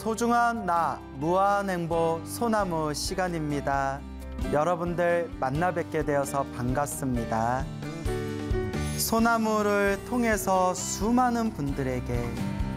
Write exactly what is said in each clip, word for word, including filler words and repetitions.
소중한 나 무한행보 소나무 시간입니다. 여러분들 만나 뵙게 되어서 반갑습니다. 소나무를 통해서 수많은 분들에게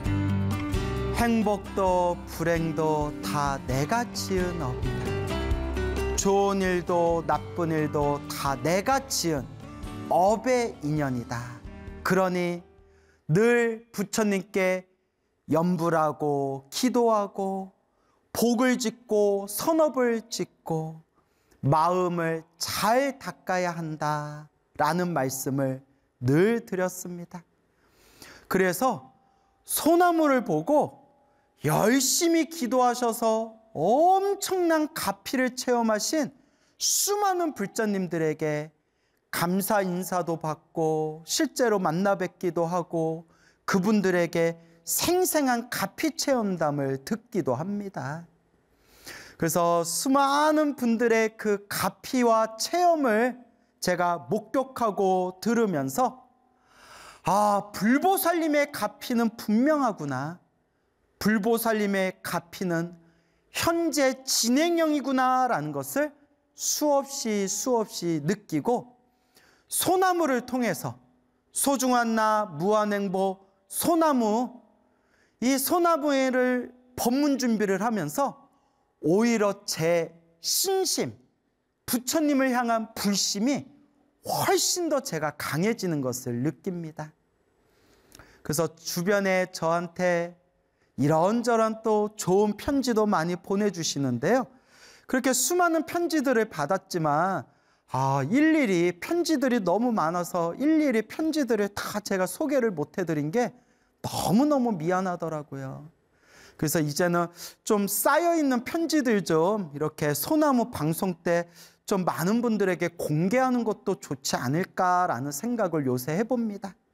행복도 불행도 다 내가 지은 업이다. 좋은 일도 나쁜 일도 다 내가 지은 업의 인연이다. 그러니 늘 부처님께 염불하고 기도하고 복을 짓고 선업을 짓고 마음을 잘 닦아야 한다라는 말씀을 늘 드렸습니다. 그래서 소나무를 보고 열심히 기도하셔서 엄청난 가피를 체험하신 수많은 불자님들에게 감사 인사도 받고 실제로 만나 뵙기도 하고 그분들에게 생생한 가피 체험담을 듣기도 합니다. 그래서 수많은 분들의 그 가피와 체험을 제가 목격하고 들으면서 아, 불보살님의 가피는 분명하구나. 불보살님의 가피는 현재 진행형이구나라는 것을 수없이 수없이 느끼고 소나무를 통해서 소중한 나 무한행보 소나무 이 소나무를 법문 준비를 하면서 오히려 제 신심, 부처님을 향한 불심이 훨씬 더 제가 강해지는 것을 느낍니다. 그래서 주변에 저한테 이런저런 또 좋은 편지도 많이 보내주시는데요. 그렇게 수많은 편지들을 받았지만 아, 일일이 편지들이 너무 많아서 일일이 편지들을 다 제가 소개를 못 해드린 게 너무너무 미안하더라고요. 그래서 이제는 좀 쌓여있는 편지들 좀 이렇게 소나무 방송 때 좀 많은 분들에게 공개하는 것도 좋지 않을까라는 생각을 요새 해봅니다.